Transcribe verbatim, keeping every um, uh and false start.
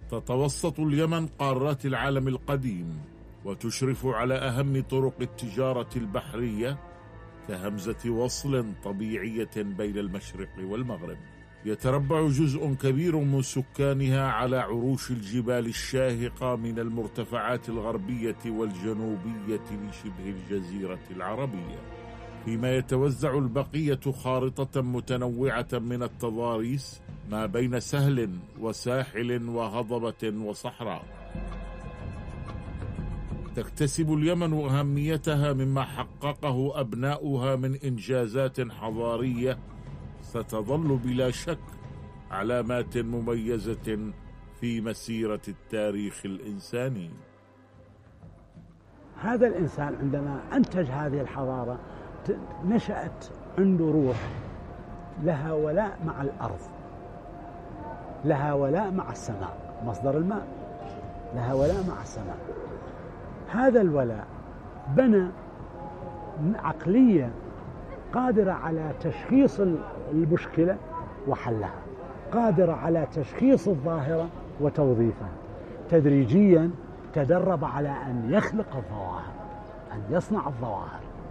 تتوسط اليمن قارات العالم القديم، وتشرف على أهم طرق التجارة البحرية كهمزة وصل طبيعية بين المشرق والمغرب. يتربع جزء كبير من سكانها على عروش الجبال الشاهقة من المرتفعات الغربية والجنوبية لشبه الجزيرة العربية، فيما يتوزع البقية خارطة متنوعة من التضاريس ما بين سهل وساحل وهضبة وصحراء. تكتسب اليمن أهميتها مما حققه أبناؤها من إنجازات حضارية ستظل بلا شك علامات مميزة في مسيرة التاريخ الإنساني. هذا الإنسان عندما أنتج هذه الحضارة نشأت عنده روح لها ولاء مع الأرض، لها ولاء مع السماء، مصدر الماء، لها ولاء مع السماء. هذا الولاء بنى عقلية قادرة على تشخيص المشكلة وحلها، قادرة على تشخيص الظاهرة وتوظيفها. تدريجيا تدرب على أن يخلق الظواهر، أن يصنع الظواهر.